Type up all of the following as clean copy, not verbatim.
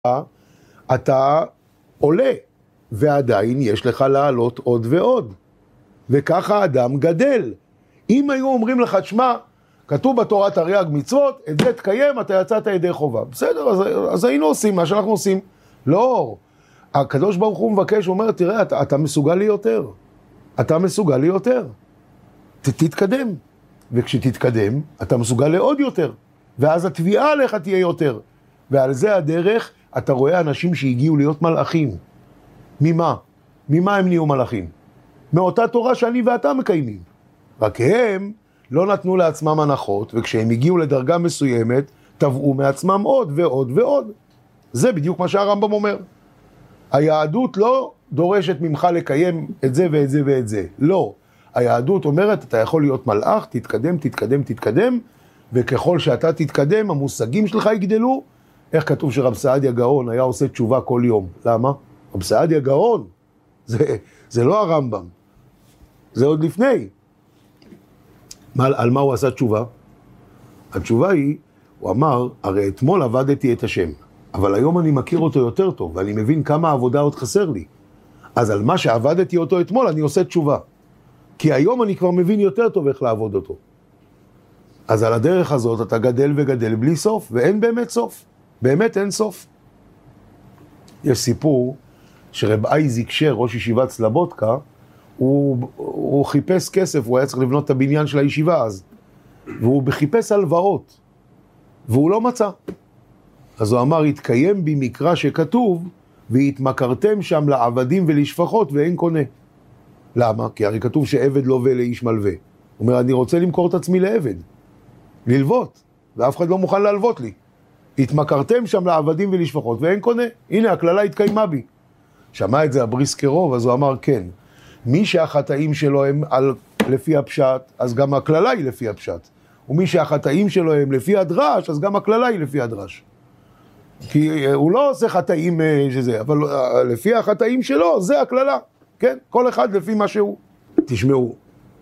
אתה עולה, ועדיין יש לך לעלות עוד ועוד. וככה האדם גדל. אם היו אומרים לך, תשמע, כתוב בתורת תרי"ג מצוות, את זה תקיים, אתה יצאת ידי חובה. בסדר, אז היינו עושים מה שאנחנו עושים. לא, הקדוש ברוך הוא מבקש, הוא אומר, תראה, אתה מסוגל לי יותר. אתה מסוגל לי יותר. תתקדם. וכשתתקדם, אתה מסוגל לעוד יותר. ואז התביעה עליך תהיה יותר. ועל זה הדרך, אתה רואה אנשים שהגיעו להיות מלאכים. ממה? ממה הם נהיו מלאכים? מאותה תורה שאני ואתה מקיימים. רק הם לא נתנו לעצמם הנחות, וכשהם הגיעו לדרגה מסוימת, תבעו מעצמם עוד ועוד ועוד. זה בדיוק מה שהרמב"ם אומר. היהדות לא דורשת ממך לקיים את זה ואת זה ואת זה. לא. היהדות אומרת, אתה יכול להיות מלאך, תתקדם, תתקדם, תתקדם, וככל שאתה תתקדם, המושגים שלך יגדלו. איך כתוב שרב סעדיה גאון היה עושה תשובה כל יום? למה? רב סעדיה גאון. זה לא הרמב"ם. זה עוד לפני. על מה הוא עשה תשובה? התשובה היא, הוא אמר, הרי אתמול עבדתי את השם, אבל היום אני מכיר אותו יותר טוב, ואני מבין כמה עבודה עוד חסר לי. אז על מה שעבדתי אותו אתמול, אני עושה תשובה. כי היום אני כבר מבין יותר טוב איך לעבוד אותו. אז על הדרך הזאת אתה גדל וגדל בלי סוף, ואין באמת סוף. באמת אין סוף. יש סיפור שרב אייזיק שר, ראש ישיבת סלבודקה, הוא חיפש כסף, הוא היה צריך לבנות את הבניין של הישיבה אז, והוא חיפש הלוואות, והוא לא מצא. אז הוא אמר, התקיים בי מקרא שכתוב, והתמכרתם שם לעבדים ולשפחות ואין קונה. למה? כי הרי כתוב שעבד לווה לאיש מלווה. הוא אומר, אני רוצה למכור את עצמי לעבד, ללוות, ואף אחד לא מוכן להלוות לי. התמכרתם שם לעבדים ולשפחות ואין קונה. הנה, הכללה התקיימה בי. שמע את זה הבריסקרוב, אז הוא אמר, כן. מי שהחטאים שלו הם לפי הפשט, אז גם הכללה היא לפי הפשט. ומי שהחטאים שלו הם לפי הדרש, אז גם הכללה היא לפי הדרש. כי הוא לא עושה חטאים שזה, אבל לפי החטאים שלו, זה הכללה. כן? כל אחד לפי מה שהוא. תשמעו.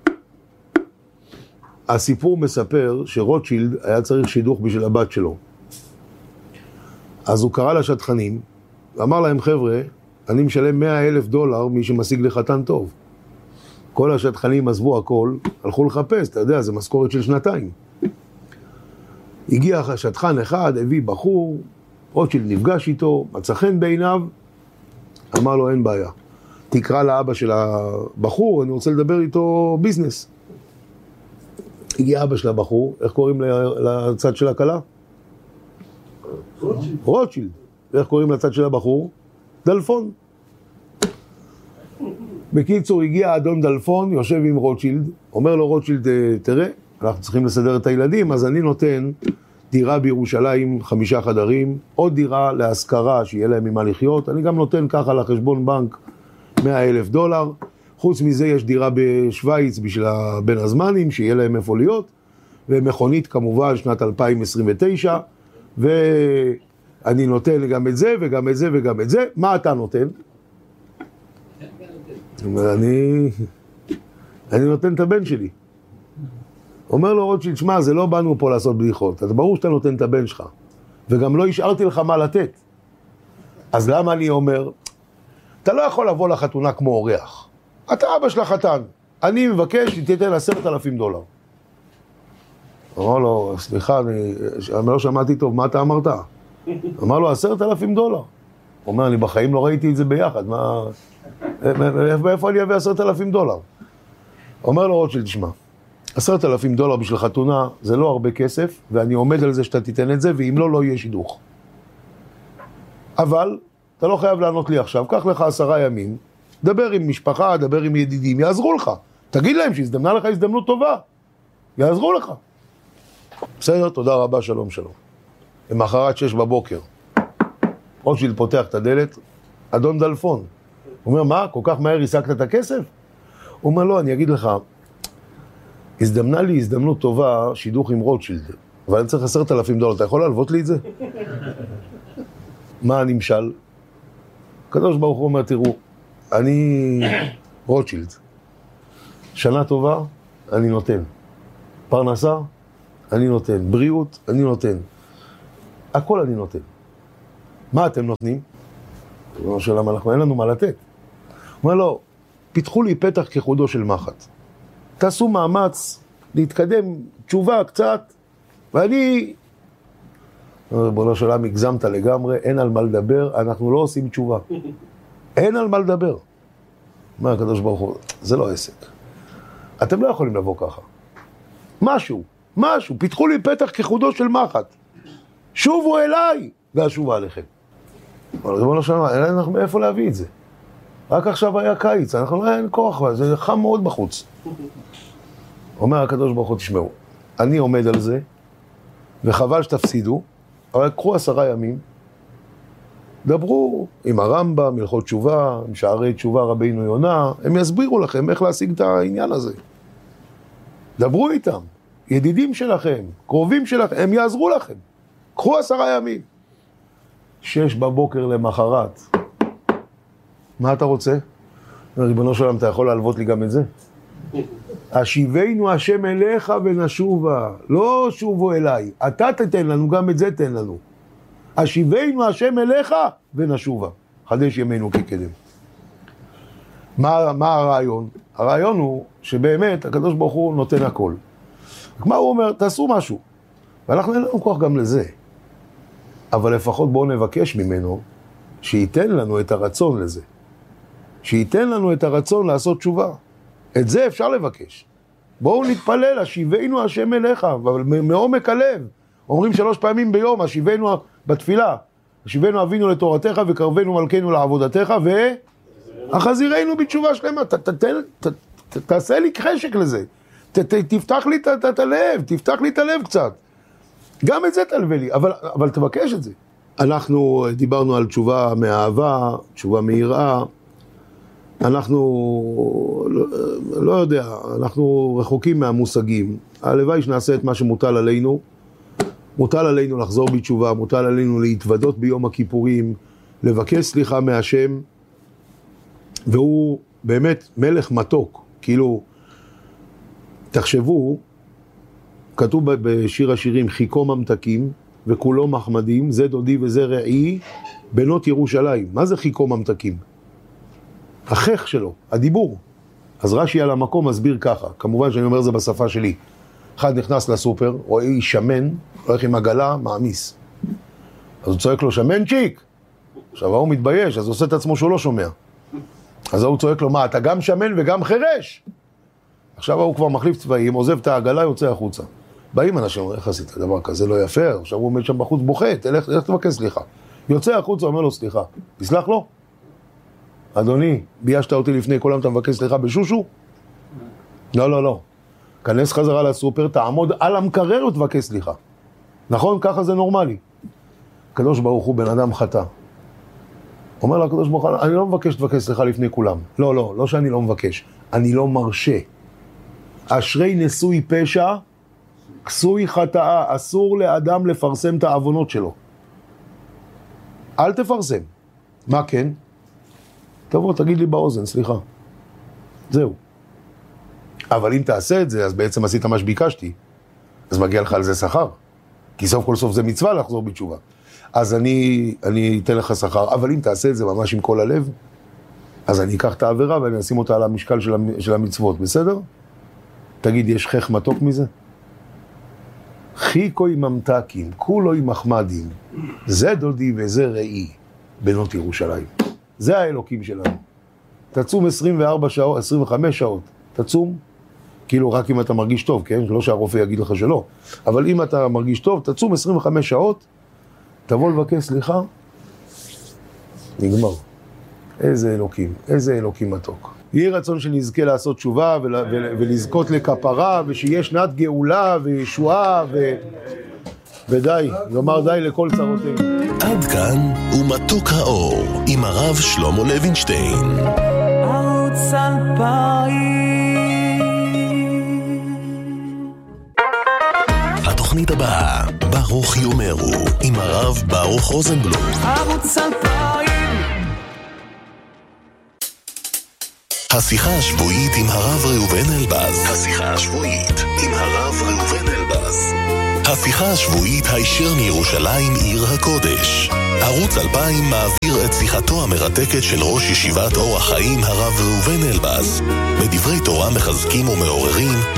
הסיפור מספר שרוטשילד היה צריך שידוך בשביל הבת שלו. אז הוא קרא לשטחנים, ואמר להם, חבר'ה, אני משלם $100,000 מי שמשיג לחתן טוב. כל השטחנים עזבו הכל, הלכו לחפש, אתה יודע, זה משכורת של 2 הגיע שטחן אחד, הביא בחור, רוטשילד נפגש איתו, מצא חן בעיניו, אמר לו, אין בעיה. תקרא לאבא של הבחור, אני רוצה לדבר איתו ביזנס. הגיע אבא של הבחור, איך קוראים לצד של הכלה? רוטשילד. ואיך קוראים לצד של הבחור? דלפון. בקיצור, הגיע אדון דלפון, יושב עם רוטשילד, אומר לו רוטשילד, תראה, אנחנו צריכים לסדר את הילדים, אז אני נותן דירה בירושלים 5 חדרים, עוד דירה להשכרה שיהיה להם ממה לחיות, אני גם נותן ככה לחשבון בנק $100,000, חוץ מזה יש דירה בשוויץ בשביל בין הזמנים, שיהיה להם איפה להיות, ומכונית כמובן שנת 2029, ואני נותן גם את זה וגם את זה וגם את זה. מה אתה נותן? אני נותן את הבן שלי. אומר לו רוטשילד, שמע, זה לא באנו פה לעשות בדיחות, אז ברור שאתה נותן את הבן שלך, וגם לא השארתי לך מה לתת. אז למה אני אומר? אתה לא יכול לבוא לחתונה כמו אורח. אתה אבא של החתן. אני מבקש שתיתן $10,000. אמר לו, סליחה, אני לא שמעתי טוב, מה אתה אמרת? אמר לו, $10,000. הוא אומר, אני בחיים לא ראיתי את זה ביחד, מאיפה אני אביא $10,000? אומר לו רוטשילד, תשמע, $10,000 בשביל חתונה זה לא הרבה כסף, ואני עומד על זה שאתה תיתן את זה, ואם לא, לא יהיה שידוך. אבל אתה לא חייב לענות לי עכשיו, קח לך 10 ימים, דבר עם משפחה, דבר עם ידידים, יעזרו לך. תגיד להם שהזדמנה לך הזדמנות טובה, יעזרו לך. בסדר, תודה רבה, שלום שלום. למחרת 6 בבוקר, רוטשילד פותח את הדלת, אדון דלפון. הוא אומר, מה, כל כך מהר השגת את הכסף? הוא אומר, לא, אני אגיד לך, הזדמנה לי הזדמנות טובה, שידוך עם רוטשילד, אבל אני צריך $10,000, אתה יכול להלוות לי את זה? מה הנמשל? הקדוש ברוך הוא אומר, תראו, אני רוטשילד, שנה טובה, אני נותן. פרנסה, אני נותן. בריאות, אני נותן. הכל אני נותן. מה אתם נותנים? לא שלמה, אנחנו אין לנו מה לתת. הוא אומר לו, פיתחו לי פתח כחודו של מחט. תעשו מאמץ, להתקדם, תשובה קצת, ואני... בוא שלם, הגזמת לגמרי, אין על מה לדבר, אנחנו לא עושים תשובה. אין על מה לדבר. אומר הקדוש ברוך הוא, זה לא עסק. אתם לא יכולים לבוא ככה. משהו, פיתחו לי פתח כחודו של מחט. שובו אליי, ואשובה עליכם. אבל בוא שלם, אין לנו מאיפה להביא את זה. רק עכשיו היה קיץ, אנחנו לא אין כוח, זה חם מאוד בחוץ. אומר הקדוש ברוך הוא, תשמעו, אני עומד על זה, וחבל שתפסידו, אבל קחו 10 ימים, דברו עם הרמב"ם, הלכות תשובה, עם שערי תשובה רבינו יונה, הם יסבירו לכם איך להשיג את העניין הזה. דברו איתם, ידידים שלכם, קרובים שלכם, הם יעזרו לכם. קחו 10 ימים. 6 בבוקר למחרת. מה אתה רוצה? ריבונו של עולם, אתה יכול להלוות לי גם את זה? השיבנו השם אליך ונשובה, לא שובו אליי, אתה תתן לנו, גם את זה תן לנו. השיבנו השם אליך ונשובה, חדש ימינו כקדם. מה הרעיון? הרעיון הוא שבאמת הקדוש ברוך הוא נותן הכל. מה הוא אומר? תעשו משהו. ואנחנו אין לנו כוח גם לזה. אבל לפחות בואו נבקש ממנו שייתן לנו את הרצון לזה. שייתן לנו את הרצון לעשות תשובה. את זה אפשר לבקש. בואו נתפלל, השיבנו השם אליך, אבל מעומק הלב. אומרים 3 פעמים ביום, השיבנו בתפילה, השיבנו אבינו לתורתך וקרבנו מלכנו לעבודתך, והחזירנו בתשובה שלמה. תעשה לי חשק לזה. תפתח לי את הלב, תפתח לי את הלב קצת. גם את זה תלווה לי, אבל תבקש את זה. אנחנו דיברנו על תשובה מאהבה, תשובה מיראה. אנחנו, לא יודע, אנחנו רחוקים מהמושגים. הלוואי שנעשה את מה שמוטל עלינו. מוטל עלינו לחזור בתשובה, מוטל עלינו להתוודות ביום הכיפורים, לבקש סליחה מהשם, והוא באמת מלך מתוק. כאילו, תחשבו, כתוב בשיר השירים, חיכו ממתקים וכולו מחמדים, זה דודי וזה רעי, בנות ירושלים. מה זה חיכו ממתקים? החך שלו, הדיבור. אז רש"י על המקום מסביר ככה, כמובן שאני אומר זה בשפה שלי. אחד נכנס לסופר, רואה איש שמן, הולך עם עגלה, מעמיס. אז הוא צועק לו, שמנצ'יק! עכשיו הוא מתבייש, אז הוא עושה את עצמו שהוא לא שומע. אז הוא צועק לו, מה, אתה גם שמן וגם חרש? עכשיו הוא כבר מחליף צבעים, עוזב את העגלה, יוצא החוצה. באים אנשים, איך עשית דבר כזה לא יפה? עכשיו הוא עומד שם בחוץ בוכה, תלך תבקש סליחה. יוצא החוצה, אומר לו סליחה. תסלח לו? אדוני, ביישת אותי לפני כולם, אתה מבקש סליחה בשושו? לא. כנס חזרה לסופר, תעמוד על המקרר ותבקש סליחה. נכון? ככה זה נורמלי. הקדוש ברוך הוא בן אדם חטא. אומר לקדוש ברוך הוא, אני לא מבקש לבקש סליחה לפני כולם. לא שאני לא מבקש. אני לא מרשה. אשרי נשוי פשע, כסוי חטאה. אסור לאדם לפרסם את העוונות שלו. אל תפרסם. מה כן? תבוא, תגיד לי באוזן, סליחה. זהו. אבל אם תעשה את זה, אז בעצם עשית מה שביקשתי. אז מגיע לך על זה שכר. כי סוף כל סוף זה מצווה לחזור בתשובה. אז אני אתן לך שכר. אבל אם תעשה את זה ממש עם כל הלב, אז אני אקח את העבירה ואני אשים אותה על המשקל של המצוות. בסדר? תגיד, יש חך מתוק מזה? חיקוי ממתקים, כולוי מחמדים. זה דודי וזה ראי, בנות ירושלים. זה האלוקים שלנו. תצום 24 שעות, 25 שעות. תצום, כאילו רק אם אתה מרגיש טוב, כן? לא שהרופא יגיד לך שלא. אבל אם אתה מרגיש טוב, תצום 25 שעות, תבוא לבקש סליחה, נגמר. איזה אלוקים מתוק. יהיה רצון שנזכה לעשות תשובה ולזכות לכפרה, ושיהיה שנת גאולה וישועה ודי, לומר די לכל צרותינו. עד כאן ומתוק האור עם הרב שלמה לוינשטיין. ערוץ 2000. התוכנית הבאה, ברוך יאמרו, עם הרב ברוך רוזנבלום. ערוץ 2000. השיחה השבועית עם הרב ראובן אלבז. השיחה השבועית עם הרב ראובן אלבז. השיחה השבועית הישר מירושלים עיר הקודש. ערוץ 2000 מעביר את שיחתו המרתקת של ראש ישיבת אור החיים הרב ראובן אלבז, בדברי תורה מחזקים ומעוררים